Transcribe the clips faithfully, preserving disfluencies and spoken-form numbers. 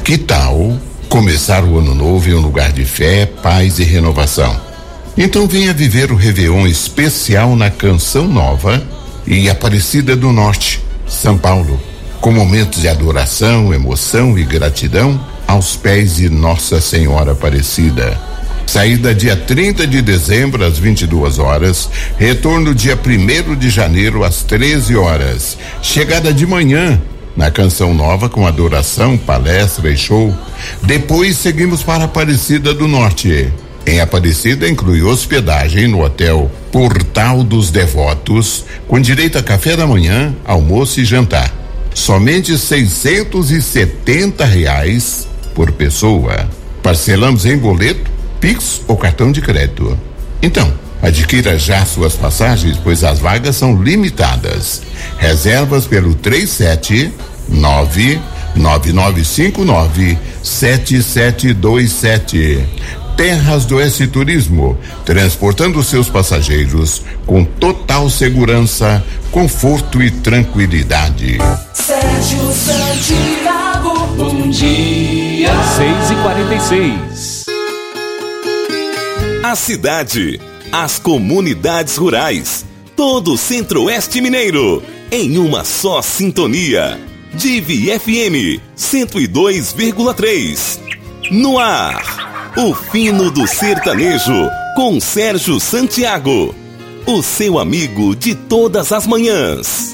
Que tal começar o ano novo em um lugar de fé, paz e renovação? Então venha viver o Réveillon especial na Canção Nova e Aparecida do Norte, São Paulo, com momentos de adoração, emoção e gratidão aos pés de Nossa Senhora Aparecida. Saída dia trinta de dezembro às vinte e duas horas, retorno dia primeiro de janeiro às treze horas. Chegada de manhã na Canção Nova com adoração, palestra e show. Depois seguimos para Aparecida do Norte. Em Aparecida inclui hospedagem no Hotel Portal dos Devotos, com direito a café da manhã, almoço e jantar. Somente seiscentos e setenta reais por pessoa. Parcelamos em boleto, Pix ou cartão de crédito. Então, adquira já suas passagens, pois as vagas são limitadas. Reservas pelo três sete nove nove nove cinco nove sete sete dois sete. Terras do Oeste Turismo, transportando seus passageiros com total segurança, conforto e tranquilidade. Sérgio Santiago, bom dia. seis e quarenta e seis. A cidade, as comunidades rurais, todo o Centro-Oeste Mineiro, em uma só sintonia. Divi F M cento e dois vírgula três. No ar, o fino do sertanejo com Sérgio Santiago, o seu amigo de todas as manhãs.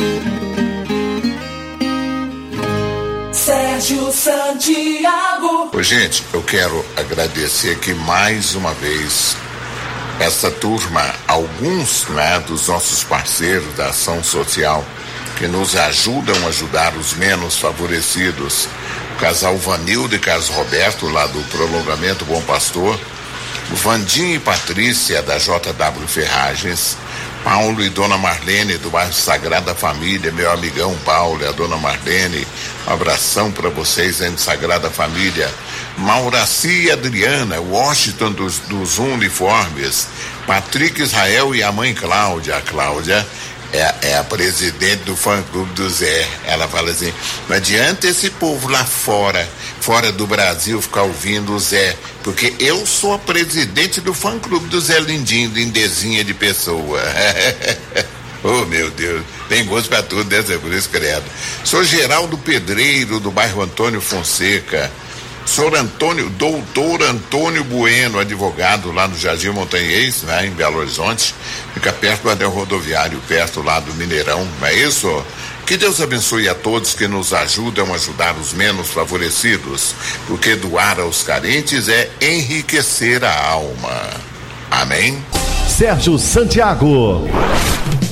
Sérgio Santiago. Ô, gente, eu quero agradecer aqui mais uma vez essa turma, alguns, né, dos nossos parceiros da ação social que nos ajudam a ajudar os menos favorecidos. O casal Vanildo e Carlos Roberto, lá do Prolongamento Bom Pastor, o Vandinho e Patrícia, da J W Ferragens, Paulo e Dona Marlene, do bairro Sagrada Família, meu amigão Paulo e a Dona Marlene, um abração para vocês aí de Sagrada Família. Mauraci e Adriana, Washington dos, dos Uniformes, Patrick Israel e a mãe Cláudia. A Cláudia é, é a presidente do fã-clube do Zé. Ela fala assim: não adianta esse povo lá fora, fora do Brasil, ficar ouvindo o Zé, porque eu sou a presidente do fã-clube do Zé Lindinho, lindezinha de pessoa. Oh, meu Deus, tem gosto pra tudo, dessa por isso, credo. Sou Geraldo Pedreiro, do bairro Antônio Fonseca. Sou Antônio, doutor Antônio Bueno, advogado lá no Jardim Montanhês, né, em Belo Horizonte. Fica perto do anel rodoviário, perto lá do Mineirão, não é isso? Que Deus abençoe a todos que nos ajudam a ajudar os menos favorecidos, porque doar aos carentes é enriquecer a alma. Amém? Sérgio Santiago.